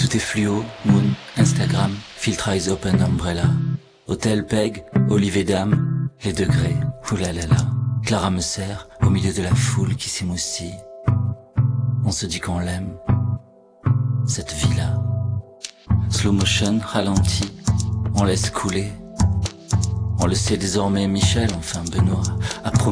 Tout est fluo, Moon, Instagram, Filtre Eyes Open Umbrella. Hôtel Peg, Olive et Dame, les degrés, oulalala. Clara me serre, au milieu de la foule qui s'émoustille. On se dit qu'on l'aime, cette vie-là. Slow motion, ralenti, on laisse couler. On le sait désormais, Michel, enfin Benoît, a promis